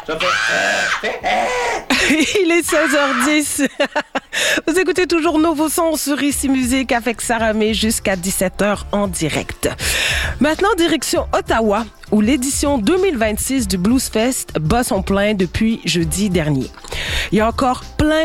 Je fais... Il est 16h10. Vous écoutez toujours Nouveau Son sur Ici Musique avec Sarah May jusqu'à 17h en direct. Maintenant, direction Ottawa, où l'édition 2026 du Blues Fest bat son plein depuis jeudi dernier. Il y a encore plein